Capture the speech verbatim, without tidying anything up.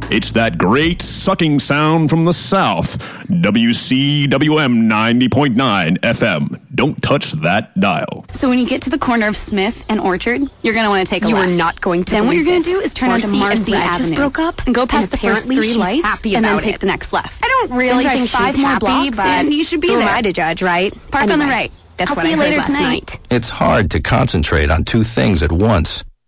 It's that great sucking sound from the South. W C W M ninety point nine F M. Don't touch that dial. So when you get to the corner of Smith and Orchard, you're going to want to take a you left. You are not going to Then what you're going this. to do is turn Marcy onto Marcy and Brad Avenue. Just broke up and go past and the first three she's lights happy and then about take it. the next left. I don't really then think drive five she's more happy, blocks but and you should be who there. am I to judge, right? Park anyway, on the right. That's I'll what see I you heard later last tonight. night. It's hard to concentrate on two things at once.